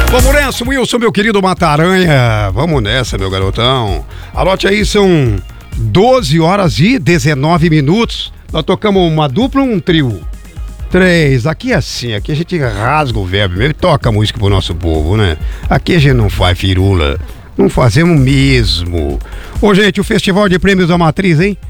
Vamos nessa, Wilson, meu querido Mata-Aranha. Vamos nessa, meu garotão. Anote aí, são 12 horas e 19 minutos. Nós tocamos uma dupla ou um trio? 3. Aqui é assim, aqui a gente rasga o verbo mesmo e toca música pro nosso povo, né? Aqui a gente não faz firula. Não fazemos mesmo. Ô, gente, o Festival de Prêmios da Matriz, hein?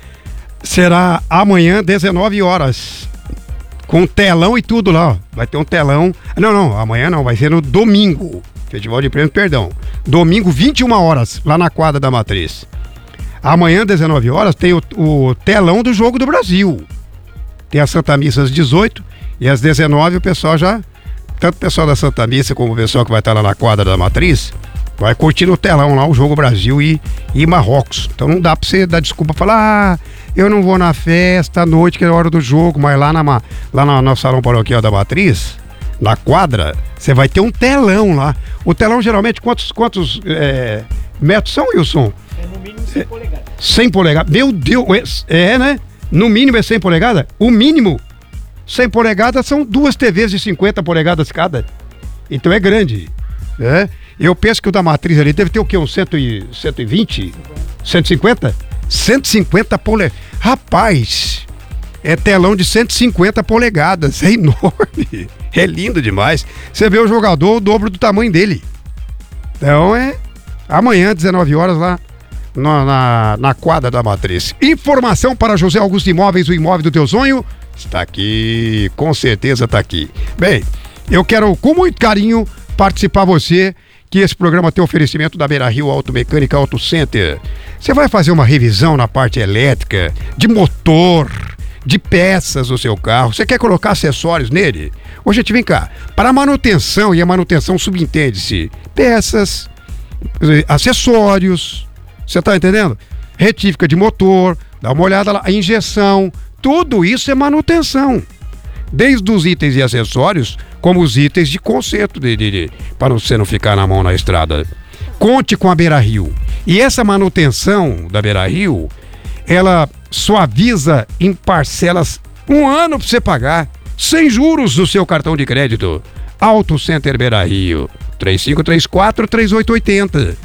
Será amanhã, 19 horas. Com telão e tudo lá, ó. Vai ter um telão. Não, amanhã não, vai ser no domingo. Festival de Prêmios, perdão. Domingo, 21 horas, lá na quadra da Matriz. Amanhã, 19 horas, tem o telão do Jogo do Brasil. Tem a Santa Missa às 18 e às 19 o pessoal já, tanto o pessoal da Santa Missa como o pessoal que vai estar lá na quadra da Matriz, vai curtir no telão lá o Jogo Brasil e Marrocos. Então não dá pra você dar desculpa e falar, eu não vou na festa à noite que é a hora do jogo, mas lá no salão paroquial da Matriz, na quadra, você vai ter um telão lá. O telão geralmente quantos metros são, Wilson? É no mínimo 100 polegadas. 100 polegadas. Meu Deus, né? No mínimo é 100 polegadas? O mínimo 100 polegadas são 2 TVs de 50 polegadas cada. Então é grande, né? Eu penso que o da Matriz ali deve ter o quê? Uns 120? 150? 150 polegadas. Rapaz, é telão de 150 polegadas. É enorme. É lindo demais. Você vê o jogador, o dobro do tamanho dele. Então é amanhã, 19 horas lá na quadra da Matriz. Informação para José Augusto Imóveis, o imóvel do teu sonho. Está aqui, com certeza está aqui. Bem, eu quero com muito carinho participar você, que esse programa tem oferecimento da Beira Rio Automecânica Auto Center. Você vai fazer uma revisão na parte elétrica, de motor, de peças do seu carro. Você quer colocar acessórios nele? Ô, gente, vem cá. Para a manutenção, e a manutenção subentende-se peças, acessórios, você tá entendendo? Retífica de motor, dá uma olhada lá, a injeção, tudo isso é manutenção. Desde os itens e acessórios, como os itens de conserto, para você não ficar na mão na estrada. Conte com a Beira Rio. E essa manutenção da Beira Rio, ela suaviza em parcelas 1 ano para você pagar, sem juros no seu cartão de crédito. Auto Center Beira Rio, 3534-3880,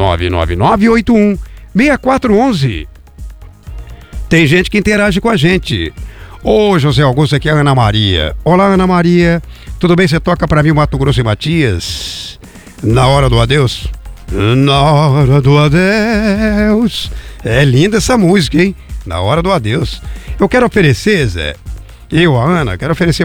999-81-6411. Tem gente que interage com a gente. Ô, José Augusto, aqui é a Ana Maria. Olá, Ana Maria. Tudo bem? Você toca pra mim o Mato Grosso e Matias? Na hora do adeus? Na hora do adeus. É linda essa música, hein? Na hora do adeus. Eu quero oferecer, Zé, a Ana, quero oferecer